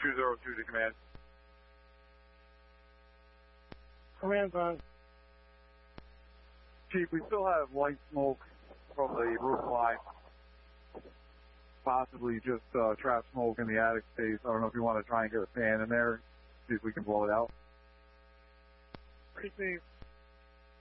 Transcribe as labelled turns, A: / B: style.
A: 202 to command.
B: Command's on.
A: Chief, we still have light smoke from the roof line. Possibly just trap smoke in the attic space. I don't know if you want to try and get a fan in there, see if we can blow it out.
B: Received.